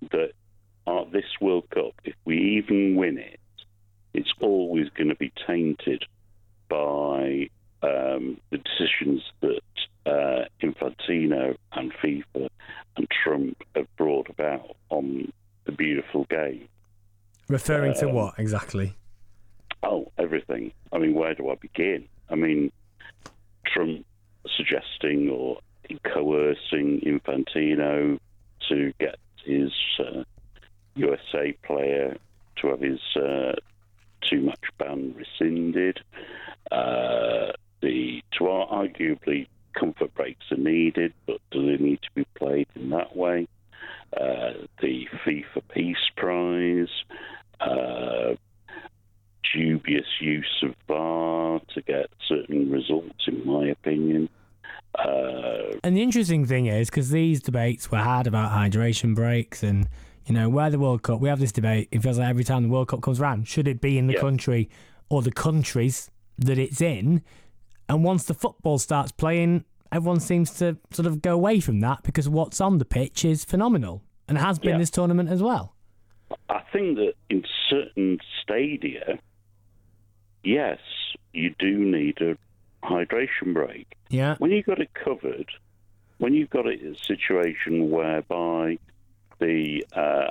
that this World Cup, if we even win it, it's always going to be tainted by the decisions that Infantino and FIFA and Trump have brought about on the beautiful game. Referring to what exactly? Oh, everything. I mean, where do I begin? I mean, Trump suggesting or coercing Infantino to get his USA player to have his too much ban rescinded. Arguably, comfort breaks are needed, but do they need to be played in that way? The FIFA Peace Prize, dubious use of VAR to get certain results, in my opinion. And the interesting thing is, because these debates were had about hydration breaks and, where the World Cup, we have this debate, it feels like every time the World Cup comes around, should it be in the country or the countries that it's in? And once the football starts playing, everyone seems to sort of go away from that because what's on the pitch is phenomenal and has been this tournament as well. I think that in certain stadia, yes, you do need a hydration break. Yeah. When you've got it covered, when you've got a situation whereby the